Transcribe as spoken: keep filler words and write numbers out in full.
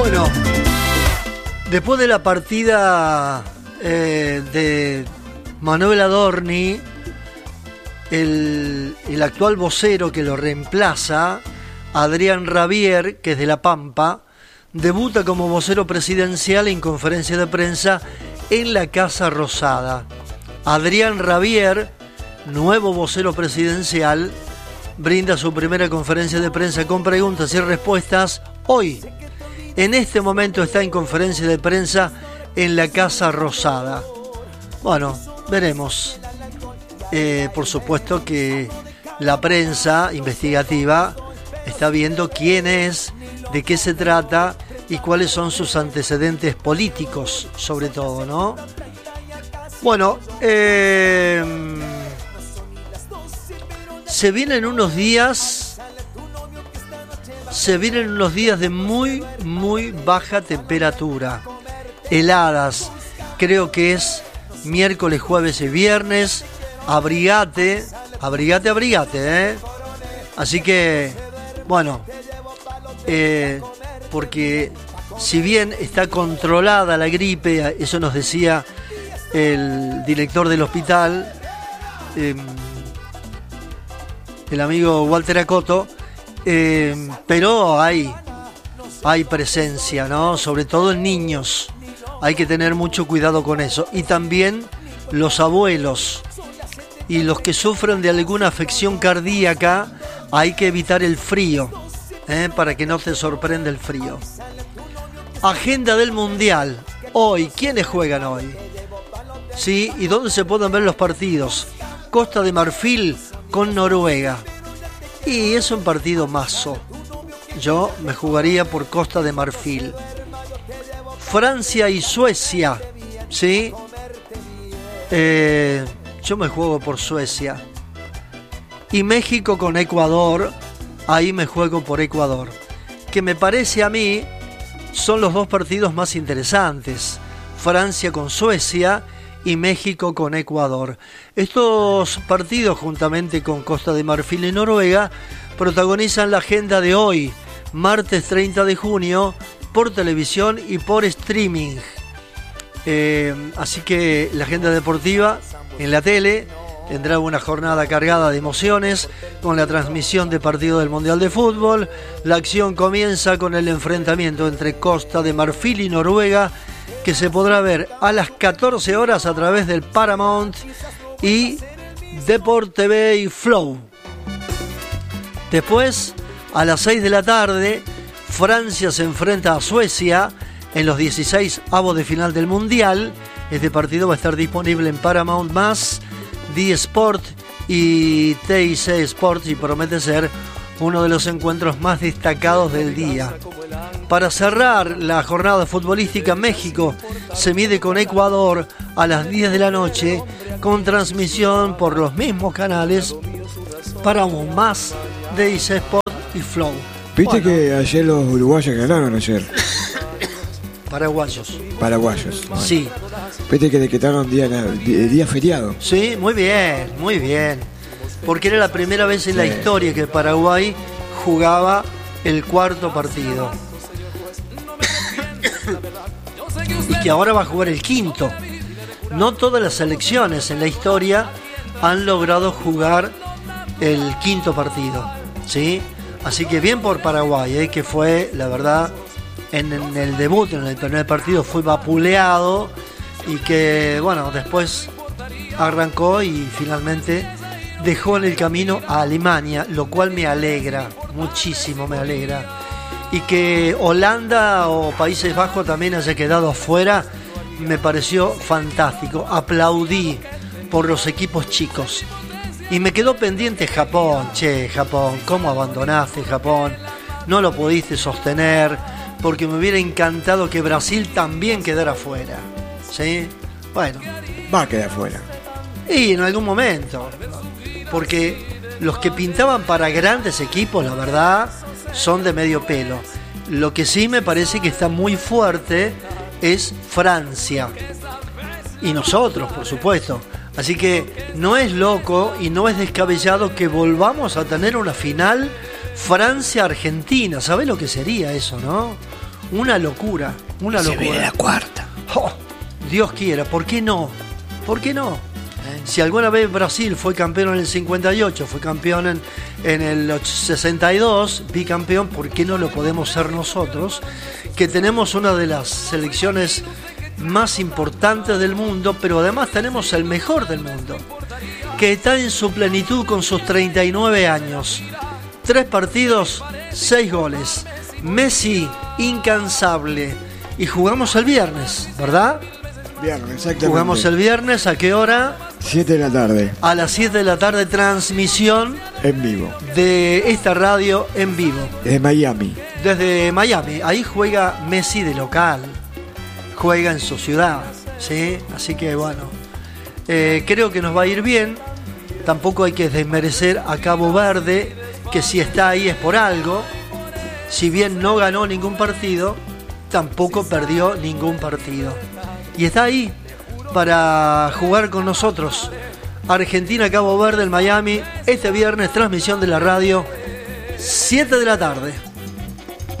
Bueno, después de la partida eh, de Manuel Adorni, el, el actual vocero que lo reemplaza, Adrián Rabier, que es de La Pampa, debuta como vocero presidencial en conferencia de prensa en la Casa Rosada. Adrián Rabier, nuevo vocero presidencial, brinda su primera conferencia de prensa con preguntas y respuestas hoy. En este momento está en conferencia de prensa en la Casa Rosada. Bueno, veremos. Eh, por supuesto que la prensa investigativa está viendo quién es, de qué se trata y cuáles son sus antecedentes políticos, sobre todo, ¿no? Bueno, eh, se vienen unos días, se vienen unos días de muy, muy baja temperatura, heladas. Creo que es miércoles, jueves y viernes. Abrigate, abrigate, abrigate, ¿eh? Así que, bueno, eh, porque si bien está controlada la gripe, eso nos decía el director del hospital, eh, el amigo Walter Acoto, eh, pero hay, hay presencia, ¿no? Sobre todo en niños. Hay que tener mucho cuidado con eso. Y también los abuelos y los que sufren de alguna afección cardíaca, hay que evitar el frío, ¿eh? Para que no te sorprenda el frío. Agenda del Mundial. Hoy, ¿quiénes juegan hoy? ¿Sí? ¿Y dónde se pueden ver los partidos? Costa de Marfil con Noruega. Y es un partido mazo. Yo me jugaría por Costa de Marfil. Francia y Suecia. ¿Sí? Eh... Yo me juego por Suecia. Y México con Ecuador, ahí me juego por Ecuador. Que me parece a mí son los dos partidos más interesantes. Francia con Suecia y México con Ecuador. Estos partidos, juntamente con Costa de Marfil y Noruega, protagonizan la agenda de hoy, martes treinta de junio, por televisión y por streaming. Eh, así que la agenda deportiva en la tele tendrá una jornada cargada de emociones con la transmisión de partido del Mundial de Fútbol. La acción comienza con el enfrentamiento entre Costa de Marfil y Noruega, que se podrá ver a las catorce horas a través del Paramount y Deport T V y Flow. Después, a las seis de la tarde, Francia se enfrenta a Suecia en los dieciséis avos de final del Mundial. Este partido va a estar disponible en Paramount más, D Sport y T I C Sports, y promete ser uno de los encuentros más destacados del día. Para cerrar la jornada futbolística, México se mide con Ecuador a las diez de la noche con transmisión por los mismos canales Paramount más, D I C Sport y Flow. Viste, bueno, que ayer los uruguayos ganaron ayer. Paraguayos. Paraguayos. Bueno. Sí. Viste que decretaron día, día, día feriado. Sí, muy bien, muy bien. Porque era la primera vez en sí. la historia que Paraguay jugaba el cuarto partido. Y que ahora va a jugar el quinto. No todas las selecciones en la historia han logrado jugar el quinto partido, ¿sí? Así que bien por Paraguay, ¿eh? Que fue, la verdad, en, en el debut, en el primer partido, fue vapuleado y que, bueno, después arrancó y finalmente dejó en el camino a Alemania, lo cual me alegra, muchísimo me alegra. Y que Holanda o Países Bajos también haya quedado afuera, me pareció fantástico. Aplaudí por los equipos chicos. Y me quedó pendiente Japón. Che, Japón, ¿cómo abandonaste Japón? No lo pudiste sostener, porque me hubiera encantado que Brasil también quedara afuera. ¿Sí? Bueno. Va a quedar afuera. Y en algún momento. Porque los que pintaban para grandes equipos, la verdad, son de medio pelo. Lo que sí me parece que está muy fuerte es Francia. Y nosotros, por supuesto. Así que no es loco y no es descabellado que volvamos a tener una final Francia-Argentina. ¿Sabés lo que sería eso, no? Una locura, una Se locura. viene la cuarta. Oh, Dios quiera, ¿por qué no? ¿Por qué no? Si alguna vez Brasil fue campeón en el cincuenta y ocho, fue campeón en, en el sesenta y dos, bicampeón, ¿por qué no lo podemos ser nosotros? Que tenemos una de las selecciones más importantes del mundo, pero además tenemos el mejor del mundo, que está en su plenitud con sus treinta y nueve años. Tres partidos, seis goles. Messi, incansable. Y jugamos el viernes, ¿verdad? Viernes, exactamente. Jugamos el viernes, ¿a qué hora? siete de la tarde. A las siete de la tarde, transmisión En vivo. de esta radio en vivo. Desde Miami. Desde Miami. Ahí juega Messi de local. Juega en su ciudad, ¿sí? Así que bueno, eh, creo que nos va a ir bien. Tampoco hay que desmerecer a Cabo Verde, que si está ahí es por algo. Si bien no ganó ningún partido, tampoco perdió ningún partido. Y está ahí para jugar con nosotros. Argentina, Cabo Verde, en Miami, este viernes, transmisión de la radio, siete de la tarde.